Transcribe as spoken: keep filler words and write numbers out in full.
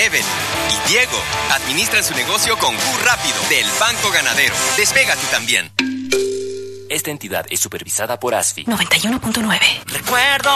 Evelyn y Diego administran su negocio con Q Rápido del Banco Ganadero. Despega tú también. Esta entidad es supervisada por A S F I. noventa y uno punto nueve. Recuerdo